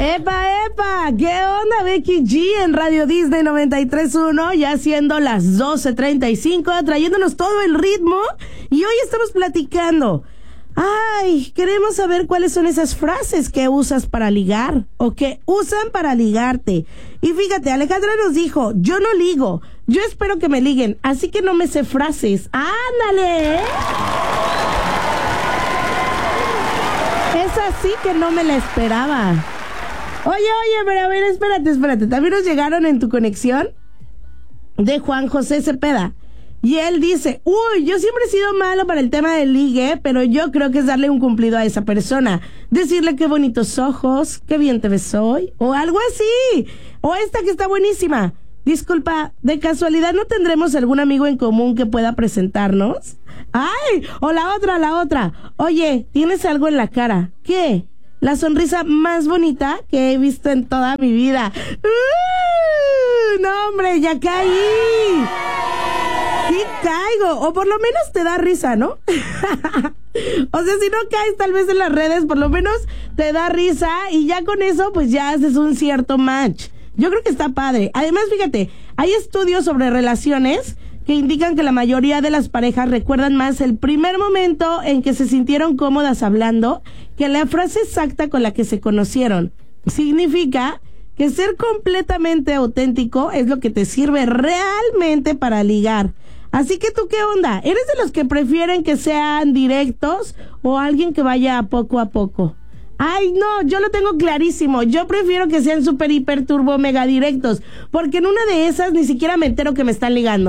¡Epa, epa! ¿Qué onda, Becky G en Radio Disney 93.1? Ya siendo las 12:35, trayéndonos todo el ritmo. Y hoy estamos platicando. Ay, queremos saber cuáles son esas frases que usas para ligar o que usan para ligarte. Y fíjate, Alejandra nos dijo, yo no ligo, yo espero que me liguen, así que no me sé frases. ¡Ándale! Esa sí que no me la esperaba. Oye, pero a ver, espérate. También nos llegaron en tu conexión de Juan José Cepeda. Y él dice, yo siempre he sido malo para el tema del ligue, pero yo creo que es darle un cumplido a esa persona. Decirle qué bonitos ojos, qué bien te ves hoy, o algo así. O esta que está buenísima. Disculpa, ¿de casualidad no tendremos algún amigo en común que pueda presentarnos? ¡Ay! O la otra. Oye, tienes algo en la cara. ¿Qué? La sonrisa más bonita que he visto en toda mi vida. No, hombre, ya caí. Sí caigo, o por lo menos te da risa, ¿no? O sea, si no caes tal vez en las redes, por lo menos te da risa y ya con eso pues ya haces un cierto match. Yo creo que está padre. Además, fíjate, hay estudios sobre relaciones que indican que la mayoría de las parejas recuerdan más el primer momento en que se sintieron cómodas hablando que la frase exacta con la que se conocieron. Significa que ser completamente auténtico es lo que te sirve realmente para ligar. Así que tú, ¿qué onda? ¿Eres de los que prefieren que sean directos o alguien que vaya poco a poco? Ay, no, yo lo tengo clarísimo. Yo prefiero que sean súper, hiper, turbo, mega directos, porque en una de esas ni siquiera me entero que me están ligando.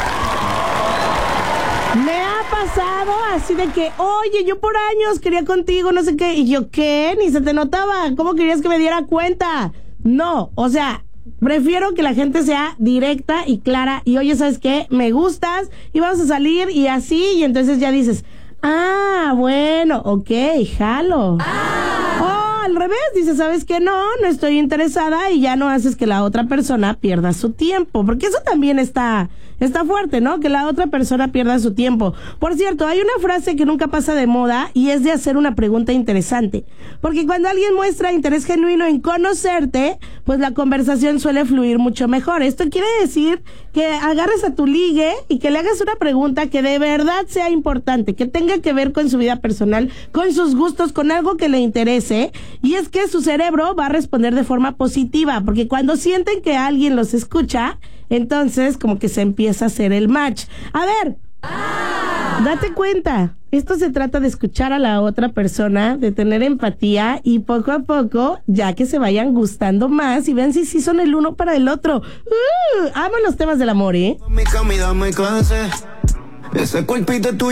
Me ha pasado así de que, oye, yo por años quería contigo, no sé qué. Y yo, ¿qué? Ni se te notaba. ¿Cómo querías que me diera cuenta? No, o sea, prefiero que la gente sea directa y clara. Y oye, ¿sabes qué? Me gustas y vamos a salir y así. Y entonces ya dices, bueno, ok, jalo. O al revés, dices, ¿sabes qué? No estoy interesada y ya no haces que la otra persona pierda su tiempo. Porque eso también está fuerte, ¿no? Que la otra persona pierda su tiempo. Por cierto, hay una frase que nunca pasa de moda y es de hacer una pregunta interesante. Porque cuando alguien muestra interés genuino en conocerte, pues la conversación suele fluir mucho mejor. Esto quiere decir que agarres a tu ligue y que le hagas una pregunta que de verdad sea importante, que tenga que ver con su vida personal, con sus gustos, con algo que le interese. Y es que su cerebro va a responder de forma positiva, porque cuando sienten que alguien los escucha, entonces como que se empieza a hacer el match. A ver, date cuenta, esto se trata de escuchar a la otra persona, de tener empatía y poco a poco, ya que se vayan gustando más y vean si sí son el uno para el otro. Amo los temas del amor, ¿eh? Mi comida me cansé, ese cuerpito tuyo.